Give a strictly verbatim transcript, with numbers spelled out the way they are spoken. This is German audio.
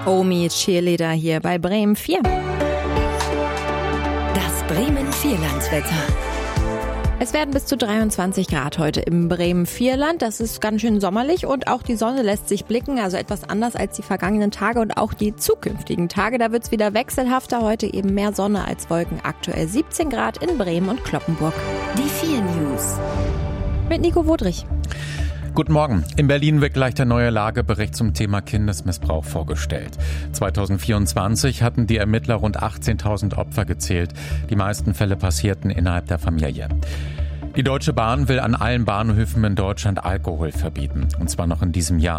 Omi Cheerleader hier bei Bremen vier. Das Bremen Vierlandswetter. Es werden bis zu dreiundzwanzig Grad heute im Bremen Vierland. Das ist ganz schön sommerlich und auch die Sonne lässt sich blicken. Also etwas anders als die vergangenen Tage und auch die zukünftigen Tage. Da wird es wieder wechselhafter. Heute eben mehr Sonne als Wolken. Aktuell siebzehn Grad in Bremen und Cloppenburg. Die vier News. Mit Nico Wodrich. Guten Morgen. In Berlin wird gleich der neue Lagebericht zum Thema Kindesmissbrauch vorgestellt. zweitausendvierundzwanzig hatten die Ermittler rund achtzehntausend Opfer gezählt. Die meisten Fälle passierten innerhalb der Familie. Die Deutsche Bahn will an allen Bahnhöfen in Deutschland Alkohol verbieten. Und zwar noch in diesem Jahr.